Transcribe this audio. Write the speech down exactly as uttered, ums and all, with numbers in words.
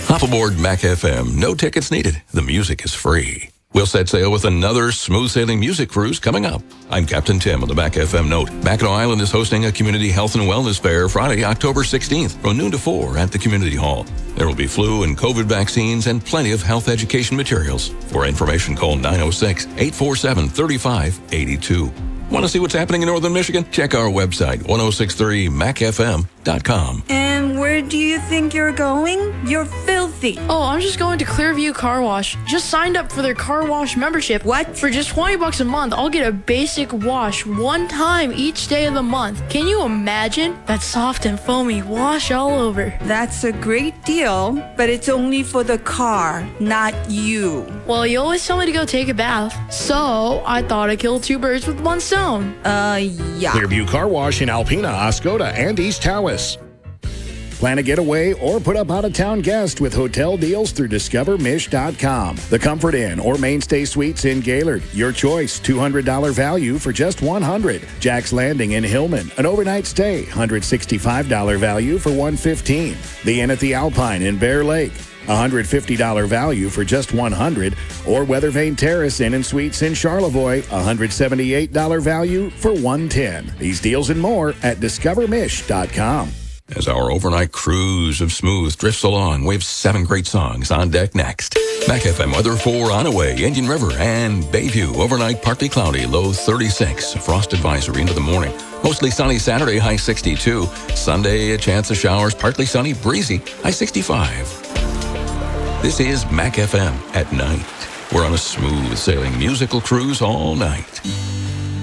Hop aboard Mac F M. No tickets needed. The music is free. We'll set sail with another smooth sailing music cruise coming up. I'm Captain Tim on the Mac F M note. Mackinac Island is hosting a community health and wellness fair Friday, October sixteenth from noon to four at the community hall. There will be flu and COVID vaccines and plenty of health education materials. For information, call nine oh six, eight four seven, three five eight two. Want to see what's happening in Northern Michigan? Check our website, ten sixty-three mac f m dot com. And where do you think you're going? You're filthy. Oh, I'm just going to Clearview Car Wash. Just signed up for their car wash membership. What? For just twenty bucks a month, I'll get a basic wash one time each day of the month. Can you imagine? That soft and foamy wash all over. That's a great deal, but it's only for the car, not you. Well, you always tell me to go take a bath, so I thought I'd kill two birds with one stone. Uh, yeah. Clearview Car Wash in Alpena, Oscoda, and East Tawas. Plan a getaway or put up out-of-town guest with hotel deals through discover mish dot com. The Comfort Inn or Mainstay Suites in Gaylord. Your choice, two hundred dollars value for just one hundred dollars. Jack's Landing in Hillman. An overnight stay, one hundred sixty-five dollars value for one hundred fifteen dollars. The Inn at the Alpine in Bear Lake. one hundred fifty dollars value for just one hundred dollars, or Weathervane Terrace Inn and Suites in Charlevoix, one hundred seventy-eight dollars value for one hundred ten dollars. These deals and more at discover mish dot com. As our overnight cruise of smooth drifts along, we have seven great songs on deck next. Mac F M weather for Onaway, Indian River, and Bayview. Overnight partly cloudy, low thirty-six. Frost advisory into the morning. Mostly sunny Saturday, high sixty-two. Sunday, a chance of showers, partly sunny, breezy, high sixty-five. This is Mac F M at night. We're on a smooth sailing musical cruise all night.